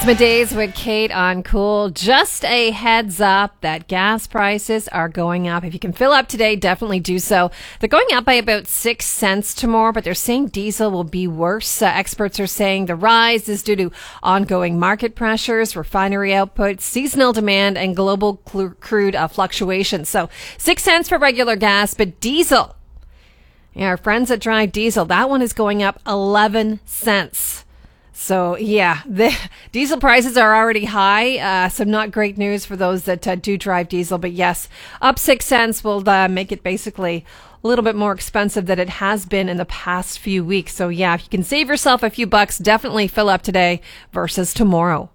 Days with Kate on Cool. Just a heads up that gas prices are going up. If you can fill up today, definitely do so. They're going up by about 6 cents tomorrow, but they're saying diesel will be worse. Experts are saying the rise is due to ongoing market pressures, refinery output, seasonal demand, and global crude fluctuations. So 6 cents for regular gas, but diesel, our friends that drive diesel, that one is going up 11 cents. So, yeah, the diesel prices are already high. So not great news for those that do drive diesel. But yes, up 6 cents will make it basically a little bit more expensive than it has been in the past few weeks. So, yeah, if you can save yourself a few bucks, definitely fill up today versus tomorrow.